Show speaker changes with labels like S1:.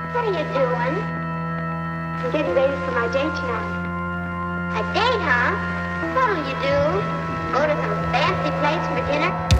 S1: What are you doing?
S2: I'm getting ready for my date tonight.
S1: A date, huh? What'll you do? Go to some fancy place for dinner?